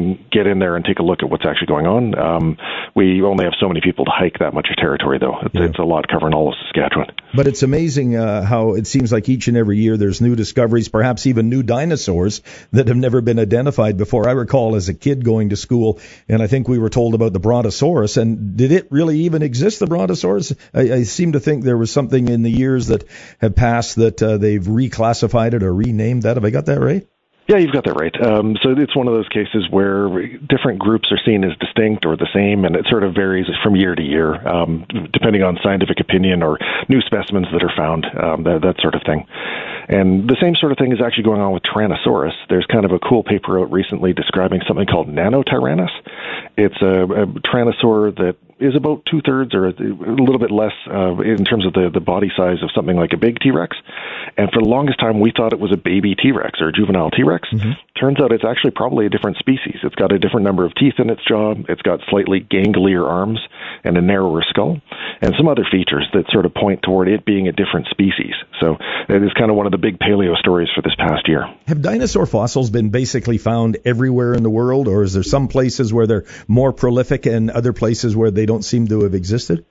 get in there and take a look at what's actually going on. We only have so many people to hike that much territory, though. It's a lot covering all of Saskatchewan. But it's amazing how it seems like each and every year there's new discoveries, perhaps even new dinosaurs that have never been identified before. I recall as a kid going to school, and I think we were told about the Brontosaurus. And did it really even exist, the Brontosaurus? I seem to think there was something in the years that have passed that they've reclassified it or renamed that. Have I got that right? Yeah, you've got that right. So it's one of those cases where different groups are seen as distinct or the same, and it sort of varies from year to year, depending on scientific opinion or new specimens that are found, that sort of thing. And the same sort of thing is actually going on with Tyrannosaurus. There's kind of a cool paper out recently describing something called Nanotyrannus. It's a tyrannosaur that is about 2/3 or a little bit less in terms of the body size of something like a big T-Rex. And for the longest time, we thought it was a baby T-Rex or a juvenile T-Rex. Mm-hmm. Turns out it's actually probably a different species. It's got a different number of teeth in its jaw. It's got slightly ganglier arms and a narrower skull, and some other features that sort of point toward it being a different species. So it is kind of one of the big paleo stories for this past year. Have dinosaur fossils been basically found everywhere in the world, or is there some places where they're more prolific and other places where they don't seem to have existed?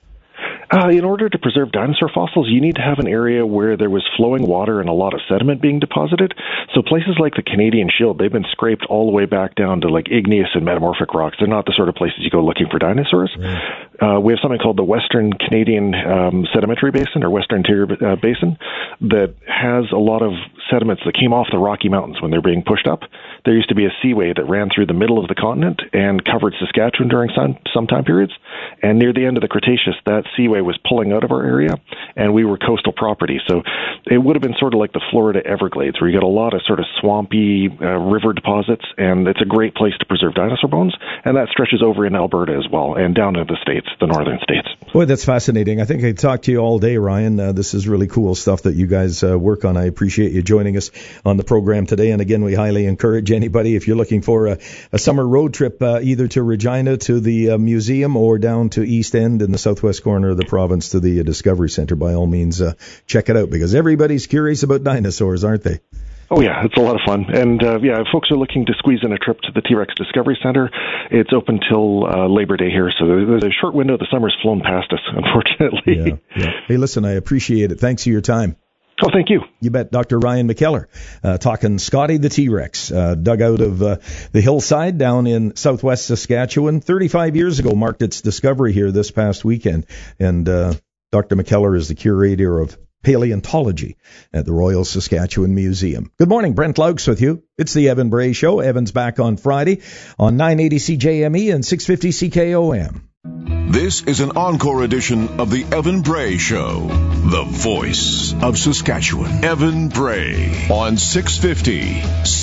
In order to preserve dinosaur fossils, you need to have an area where there was flowing water and a lot of sediment being deposited. So places like the Canadian Shield, they've been scraped all the way back down to like igneous and metamorphic rocks. They're not the sort of places you go looking for dinosaurs. Right. We have something called the Western Canadian Sedimentary Basin or Western Interior Basin that has a lot of sediments that came off the Rocky Mountains when they're being pushed up. There used to be a seaway that ran through the middle of the continent and covered Saskatchewan during some time periods. And near the end of the Cretaceous, that seaway was pulling out of our area, and we were coastal property. So it would have been sort of like the Florida Everglades, where you get a lot of sort of swampy river deposits, and it's a great place to preserve dinosaur bones. And that stretches over in Alberta as well, and down to the states, the northern states. Boy, that's fascinating. I think I could talk to you all day, Ryan. This is really cool stuff that you guys work on. I appreciate you joining us on the program today. And again, we highly encourage anybody, if you're looking for a summer road trip, either to Regina to the museum or down to East End in the southwest corner of the province to the Discovery Center, by all means, check it out, because everybody's curious about dinosaurs, aren't they? Oh, yeah, it's a lot of fun. And, if folks are looking to squeeze in a trip to the T-Rex Discovery Center, it's open till Labor Day here. So there's a short window. The summer's flown past us, unfortunately. Yeah. Hey, listen, I appreciate it. Thanks for your time. Oh, thank you. You bet. Dr. Ryan McKellar, talking Scotty the T-Rex, dug out of the hillside down in southwest Saskatchewan. 35 years ago marked its discovery here this past weekend. And Dr. McKellar is the curator of paleontology at the Royal Saskatchewan Museum. Good morning, Brent Laux with you. It's the Evan Bray Show. Evan's back on Friday on 980 CJME and 650 CKOM. This is an encore edition of the Evan Bray Show, the voice of Saskatchewan. Evan Bray on 650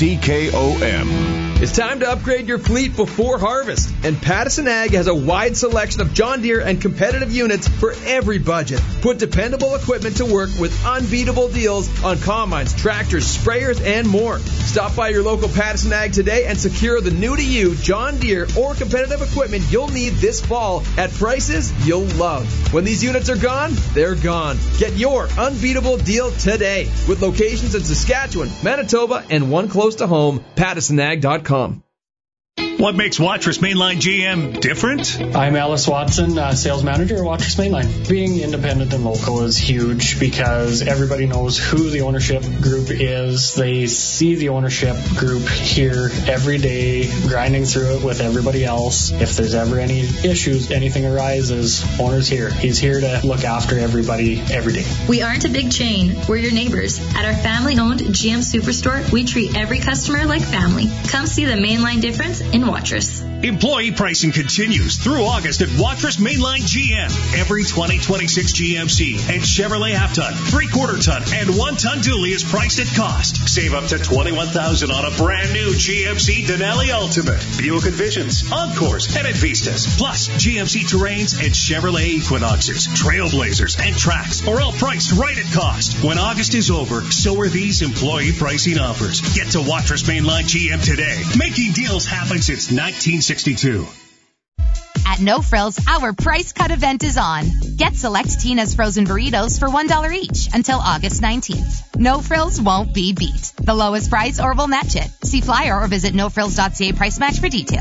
CKOM. It's time to upgrade your fleet before harvest, and Pattison Ag has a wide selection of John Deere and competitive units for every budget. Put dependable equipment to work with unbeatable deals on combines, tractors, sprayers, and more. Stop by your local Pattison Ag today and secure the new-to-you John Deere or competitive equipment you'll need this fall at prices you'll love. When these units are gone, they're gone. Get your unbeatable deal today with locations in Saskatchewan, Manitoba, and one close to home, PattisonAg.com. What makes Watrous Mainline GM different? I'm Alice Watson, sales manager at Watrous Mainline. Being independent and local is huge because everybody knows who the ownership group is. They see the ownership group here every day, grinding through it with everybody else. If there's ever any issues, anything arises, owner's here. He's here to look after everybody every day. We aren't a big chain. We're your neighbors. At our family-owned GM Superstore, we treat every customer like family. Come see the Mainline difference in Watrous. Employee pricing continues through August at Watrous Mainline GM. Every 2026 GMC and Chevrolet half-ton, 3/4 ton, and 1-ton dually is priced at cost. Save up to $21,000 on a brand new GMC Denali Ultimate, Buick Envisions, Encores, and Advistas. Plus, GMC Terrains and Chevrolet Equinoxes, Trailblazers, and Trax are all priced right at cost. When August is over, so are these employee pricing offers. Get to Watrous Mainline GM today. Making deals happen since 1962. At No Frills, our price cut event is on. Get select Tina's frozen burritos for $1 each until August 19th. No Frills won't be beat. The lowest price or we'll match it. See flyer or visit nofrills.ca price match for details.